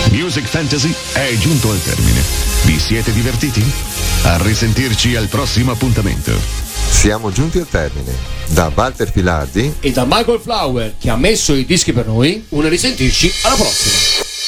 Music Fantasy è giunto al termine. Vi siete divertiti? A risentirci al prossimo appuntamento. Siamo giunti al termine. Da Walter Filardi e da Michael Flower, che ha messo i dischi per noi, un risentirci alla prossima.